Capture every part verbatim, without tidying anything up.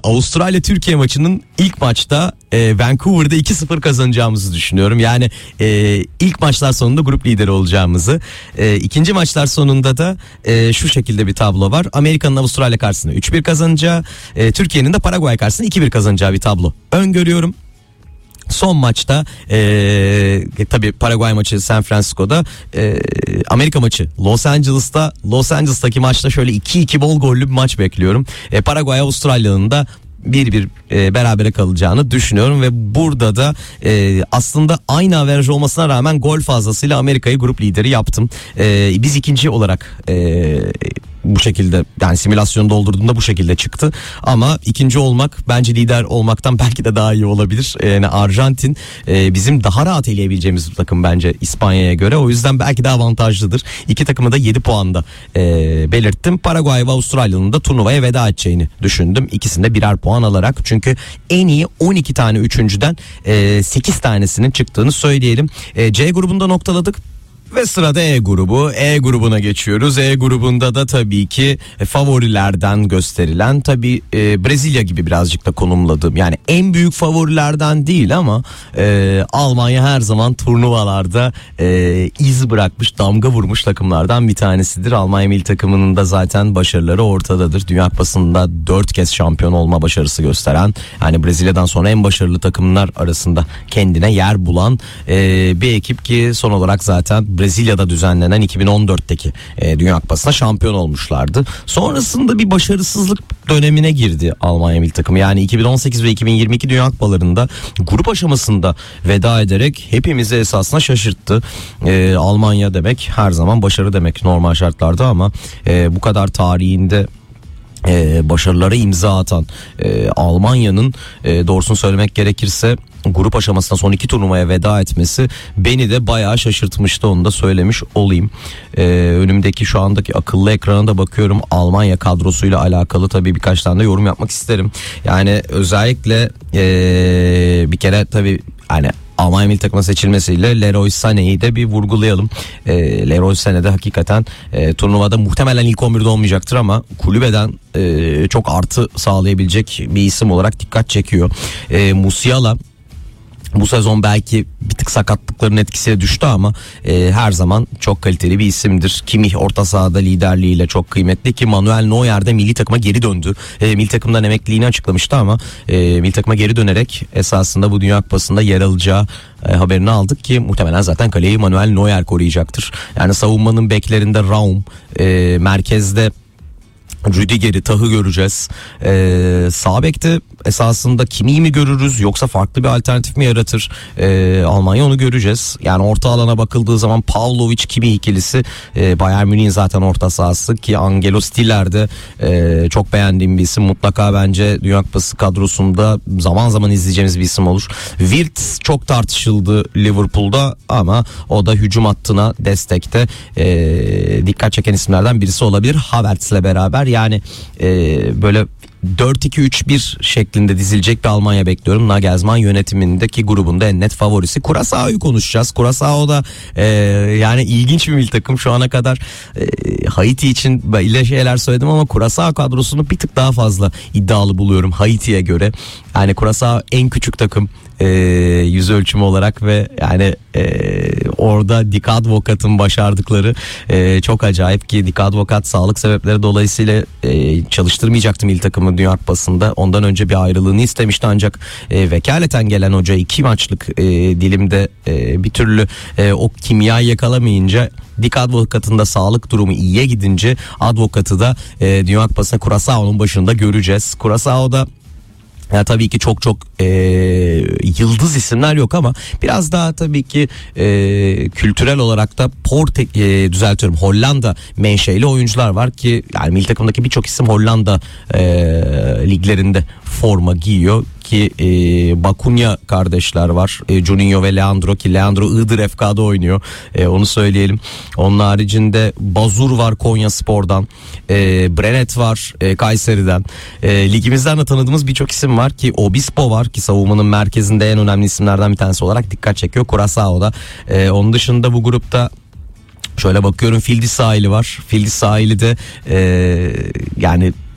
Avustralya Türkiye maçının ilk maçta e, Vancouver'da iki sıfır kazanacağımızı düşünüyorum. Yani e, ilk maçlar sonunda grup lideri olacağımızı. E, ikinci maçlar sonunda da e, şu şekilde bir tablo var. Amerika'nın Avustralya karşısında üç bir kazanacağı, e, Türkiye'nin de Paraguay karşısında iki bir kazanacağı bir tablo öngörüyorum. Son maçta e, tabii Paraguay maçı San Francisco'da, e, Amerika maçı Los Angeles'ta. Los Angeles'taki maçta şöyle iki iki bol gollü bir maç bekliyorum. E, Paraguay Avustralya'nın da bir bir e, berabere kalacağını düşünüyorum ve burada da e, aslında aynı averaj olmasına rağmen gol fazlasıyla Amerika'yı grup lideri yaptım. E, biz ikinci olarak e, bu şekilde, yani simülasyonu doldurduğumda bu şekilde çıktı. Ama ikinci olmak bence lider olmaktan belki de daha iyi olabilir. Yani Arjantin e, bizim daha rahat eleyebileceğimiz bir takım bence İspanya'ya göre. O yüzden belki de avantajlıdır. İki takımı da yedi puanda e, belirttim. Paraguay ve Avustralya'nın da turnuvaya veda edeceğini düşündüm. İkisinde birer puan alarak. Çünkü en iyi on iki tane üçüncüden e, sekiz tanesinin çıktığını söyleyelim. E, C grubunda noktaladık. Ve sırada E grubu. E grubuna geçiyoruz. E grubunda da tabii ki favorilerden gösterilen, tabii e, Brezilya gibi birazcık da konumladığım, yani en büyük favorilerden değil ama e, Almanya her zaman turnuvalarda e, iz bırakmış, damga vurmuş takımlardan bir tanesidir. Almanya milli takımının da zaten başarıları ortadadır. Dünya Kupası'nda dört kez şampiyon olma başarısı gösteren, yani Brezilya'dan sonra en başarılı takımlar arasında kendine yer bulan e, bir ekip ki son olarak zaten Brezilya'da düzenlenen iki bin on dörtteki e, Dünya Kupası'na şampiyon olmuşlardı. Sonrasında bir başarısızlık dönemine girdi Almanya milli takımı. Yani iki bin on sekiz ve iki bin yirmi iki Dünya Kupalarında grup aşamasında veda ederek hepimizi esasına şaşırttı. E, Almanya demek her zaman başarı demek normal şartlarda ama e, bu kadar tarihinde Ee, başarılara imza atan e, Almanya'nın e, doğrusunu söylemek gerekirse grup aşamasında son iki turnuvaya veda etmesi beni de bayağı şaşırtmıştı, onu da söylemiş olayım. Ee, önümdeki şu andaki akıllı ekrana da bakıyorum. Almanya kadrosuyla alakalı tabii birkaç tane de yorum yapmak isterim. Yani özellikle e, bir kere tabii hani Almanya milli takımına seçilmesiyle Leroy Sané'yi de bir vurgulayalım. E, Leroy Sané de hakikaten e, turnuvada muhtemelen ilk on birde olmayacaktır ama kulübeden e, çok artı sağlayabilecek bir isim olarak dikkat çekiyor. E, Musiala bu sezon belki bir tık sakatlıkların etkisiyle düştü ama e, her zaman çok kaliteli bir isimdir. Kimmich orta sahada liderliğiyle çok kıymetli ki Manuel Neuer de milli takıma geri döndü. E, milli takımdan emekliliğini açıklamıştı ama e, milli takıma geri dönerek esasında bu Dünya Kupası'nda yer alacağı e, haberini aldık ki muhtemelen zaten kaleyi Manuel Neuer koruyacaktır. Yani savunmanın beklerinde Raum, e, merkezde Rüdiger'i, Tah'ı göreceğiz. Ee, sağ bekte esasında Kimmich'i mi görürüz yoksa farklı bir alternatif mi yaratır ee, Almanya, onu göreceğiz. Yani orta alana bakıldığı zaman Pavlovic Kimmich ikilisi, e, Bayern Münih'in zaten orta sahası ki Angelo Stiller de e, çok beğendiğim bir isim. Mutlaka bence Dünya Kupası kadrosunda zaman zaman izleyeceğimiz bir isim olur. Wirtz çok tartışıldı Liverpool'da ama o da hücum hattına destekte e, dikkat çeken isimlerden birisi olabilir Havertz'le beraber. Yani e, böyle dört iki üç bir şeklinde dizilecek bir Almanya bekliyorum. Nagelsmann yönetimindeki grubunda en net favorisi. Curaçao'yu konuşacağız. Curaçao da e, yani ilginç bir milli takım. Şu ana kadar e, Haiti için böyle şeyler söyledim ama Curaçao kadrosunu bir tık daha fazla iddialı buluyorum Haiti'ye göre. Yani Curaçao en küçük takım e, yüz ölçümü olarak ve yani e, orada Dick Advocat'ın başardıkları e, çok acayip ki Dick Advocat sağlık sebepleri dolayısıyla e, çalıştırmayacaktı milli takımı Dünya Kupası'nda. Ondan önce bir ayrılığını istemişti ancak e, vekaleten gelen hoca iki maçlık e, dilimde e, bir türlü e, o kimyayı yakalamayınca, Dick Advocat'ın da sağlık durumu iyiye gidince Advocat'ı da e, Dünya Kupası'na Curaçao'nun başında göreceğiz. Curaçao'da ya tabii ki çok çok e, yıldız isimler yok ama biraz daha tabii ki e, kültürel olarak da Porte e, düzeltiyorum Hollanda menşeli oyuncular var ki yani milli takımdaki birçok isim Hollanda e, liglerinde forma giyiyor ki e, Bakunya kardeşler var. E, Juninho ve Leandro ki Leandro Iğdır F K'da oynuyor. E, onu söyleyelim. Onun haricinde Bazur var Konyaspor'dan. E, Brenet var e, Kayseri'den. E, ligimizden de tanıdığımız birçok isim var ki Obispo var ki savunmanın merkezinde en önemli isimlerden bir tanesi olarak dikkat çekiyor. Curaçao'da. E, onun dışında bu grupta şöyle bakıyorum, Fildi sahili var. Fildi sahili de e, yani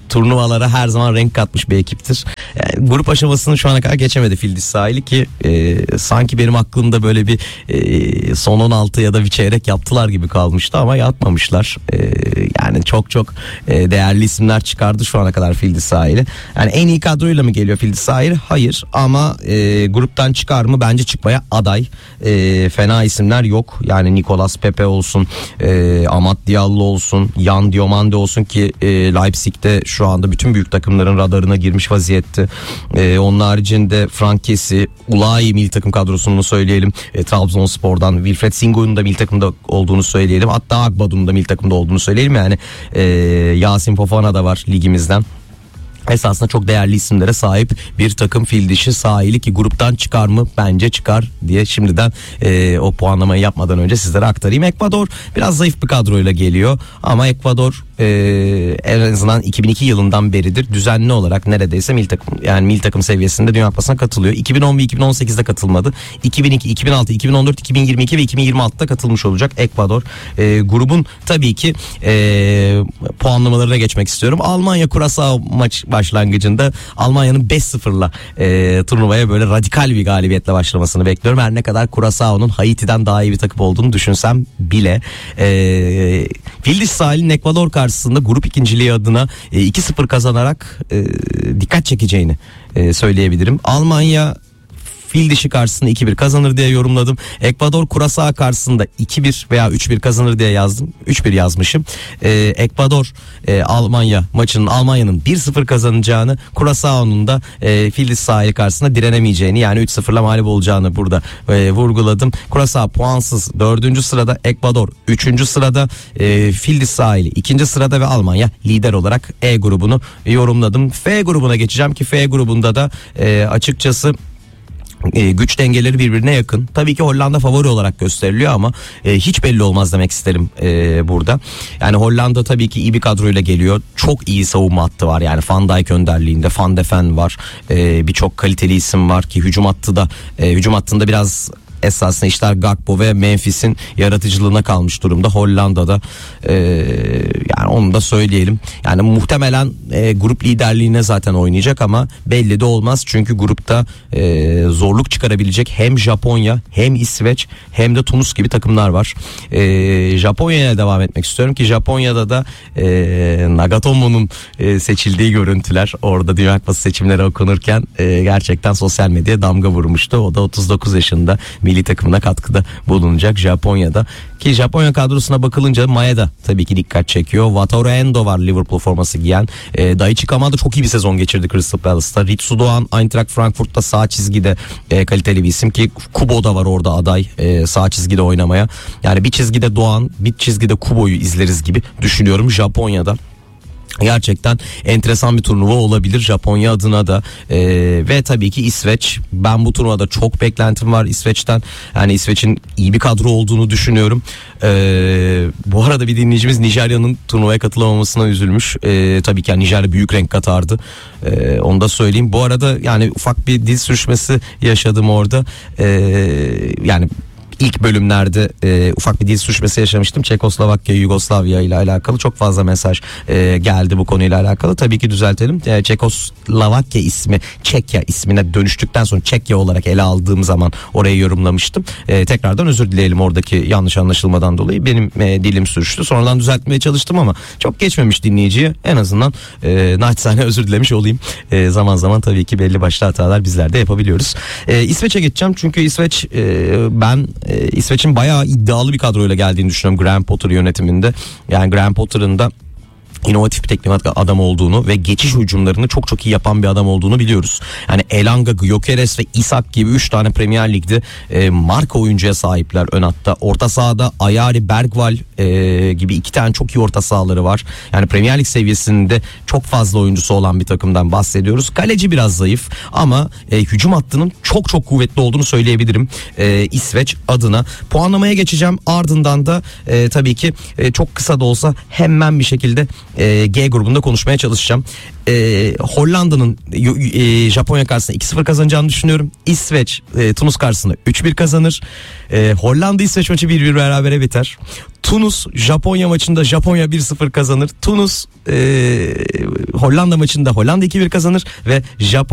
turnuvalara her zaman renk katmış bir ekiptir. Yani grup aşamasını şu ana kadar geçemedi Fildiş Sahili ki e, sanki benim aklımda böyle bir e, son on altı ya da bir çeyrek yaptılar gibi kalmıştı ama yapmamışlar. E, yani çok çok e, değerli isimler çıkardı şu ana kadar Fildiş Sahili. Yani en iyi kadroyla mı geliyor Fildiş Sahili? Hayır, ama e, gruptan çıkar mı? Bence çıkmaya aday. E, fena isimler yok. Yani Nicolas Pepe olsun, e, Amat Diallo olsun, Yan Diomande olsun ki e, Leipzig'te şu anda bütün büyük takımların radarına girmiş vaziyette. Ee, onun haricinde Frank Kessie, Ulayi milli takım kadrosunu söyleyelim. E, Trabzonspor'dan Wilfried Singo'nun da milli takımda olduğunu söyleyelim. Hatta Akbadu'nun da milli takımda olduğunu söyleyelim. Yani e, Yasin Fofana da var ligimizden. Esasında çok değerli isimlere sahip bir takım Fildişi Sahili ki gruptan çıkar mı? Bence çıkar diye şimdiden e, o puanlamayı yapmadan önce sizlere aktarayım. Ekvador biraz zayıf bir kadroyla geliyor ama Ekvador e, en azından iki bin iki yılından beridir düzenli olarak neredeyse milli takım, yani milli takım seviyesinde Dünya Kupası'na katılıyor. iki bin on ve iki bin on sekizde katılmadı. iki bin iki, iki bin altı, iki bin on dört, iki bin yirmi iki ve iki bin yirmi altıda katılmış olacak Ekvador. E, grubun tabii ki e, puanlamalarına geçmek istiyorum. Almanya Curaçao maç başlangıcında Almanya'nın beş sıfırla e, turnuvaya böyle radikal bir galibiyetle başlamasını bekliyorum. Her ne kadar Curaçao'nun Haiti'den daha iyi bir takım olduğunu düşünsem bile. E, Fildiş Sahili'nin Ekvador karşısında grup ikinciliği adına e, iki sıfır kazanarak e, dikkat çekeceğini e, söyleyebilirim. Almanya Fildişi karşısında iki bir kazanır diye yorumladım. Ekvador Curaçao karşısında iki bir veya üç bir kazanır diye yazdım. üç bir yazmışım. Ee, Ekvador e, Almanya maçının Almanya'nın bir sıfır kazanacağını, Curaçao'nun da e, Fildiş Sahili karşısında direnemeyeceğini, yani üç sıfırla mağlup olacağını burada e, vurguladım. Curaçao puansız dördüncü sırada, Ekvador üçüncü sırada, e, Fildiş Sahili ikinci sırada ve Almanya lider olarak E grubunu yorumladım. F grubuna geçeceğim ki F grubunda da e, açıkçası E, güç dengeleri birbirine yakın. Tabii ki Hollanda favori olarak gösteriliyor ama e, hiç belli olmaz demek isterim e, burada. Yani Hollanda tabii ki iyi bir kadroyla geliyor. Çok iyi savunma hattı var. Yani Van Dijk önderliğinde Van de Ven var. E, Birçok kaliteli isim var ki hücum hattı da e, hücum hattında biraz esasında işler Gakpo ve Memphis'in yaratıcılığına kalmış durumda Hollanda'da. Ee, yani onu da söyleyelim. Yani muhtemelen e, grup liderliğine zaten oynayacak ama belli de olmaz. Çünkü grupta e, zorluk çıkarabilecek hem Japonya hem İsveç hem de Tunus gibi takımlar var. E, Japonya'ya devam etmek istiyorum ki Japonya'da da e, Nagatomo'nun e, seçildiği görüntüler orada Dünya Kupası seçimleri okunurken e, gerçekten sosyal medyaya damga vurmuştu. O da otuz dokuz yaşında, milli takımına katkıda bulunacak Japonya'da. Ki Japonya kadrosuna bakılınca Maeda tabii ki dikkat çekiyor. Wataru Endo var, Liverpool forması giyen. E, Daichi Kamada çok iyi bir sezon geçirdi Crystal Palace'ta. Ritsu Doğan Eintracht Frankfurt'ta sağ çizgide e, kaliteli bir isim ki Kubo da var orada aday e, sağ çizgide oynamaya. Yani bir çizgide Doğan, bir çizgide Kubo'yu izleriz gibi düşünüyorum Japonya'da. Gerçekten enteresan bir turnuva olabilir Japonya adına da ee, ve tabii ki İsveç. Ben bu turnuvada çok beklentim var İsveç'ten. Yani İsveç'in iyi bir kadro olduğunu düşünüyorum. Ee, bu arada bir dinleyicimiz Nijerya'nın turnuvaya katılamamasına üzülmüş. Ee, tabii ki yani Nijerya büyük renk katardı. Ee, onu da söyleyeyim. Bu arada yani ufak bir dil sürçmesi yaşadım orada. Ee, yani İlk bölümlerde e, ufak bir dil sürçmesi yaşamıştım. Çekoslovakya, Yugoslavya ile alakalı çok fazla mesaj e, geldi bu konuyla alakalı. Tabii ki düzeltelim. E, Çekoslovakya ismi Çekya ismine dönüştükten sonra Çekya olarak ele aldığım zaman orayı yorumlamıştım. E, tekrardan özür dileyelim oradaki yanlış anlaşılmadan dolayı. Benim e, dilim sürçtü. Sonradan düzeltmeye çalıştım ama çok geçmemiş dinleyiciye. En azından e, naçizane özür dilemiş olayım. E, zaman zaman tabii ki belli başlı hatalar bizler de yapabiliyoruz. E, İsveç'e geçeceğim çünkü İsveç e, ben Ee, İsveç'in bayağı iddialı bir kadroyla geldiğini düşünüyorum Graham Potter yönetiminde. Yani Graham Potter'ın da inovatif bir teknik adam olduğunu ve geçiş hücumlarını çok çok iyi yapan bir adam olduğunu biliyoruz. Yani Elanga, Gyökeres ve Isak gibi üç tane Premier Lig'de e, marka oyuncuya sahipler ön hatta. Orta sahada Ayari, Bergvall e, gibi iki tane çok iyi orta sahaları var. Yani Premier Lig seviyesinde çok fazla oyuncusu olan bir takımdan bahsediyoruz. Kaleci biraz zayıf ama e, hücum hattının çok çok kuvvetli olduğunu söyleyebilirim e, İsveç adına. Puanlamaya geçeceğim. Ardından da e, tabii ki e, çok kısa da olsa hemen bir şekilde e, G grubunda konuşmaya çalışacağım. E, Hollanda'nın e, Japonya karşısında iki sıfır kazanacağını düşünüyorum. İsveç e, Tunus karşısında üç bir kazanır. E, Hollanda İsveç maçı bir bir berabere biter. Tunus Japonya maçında Japonya bir sıfır kazanır. Tunus e, Hollanda maçında Hollanda iki bir kazanır ve Japonya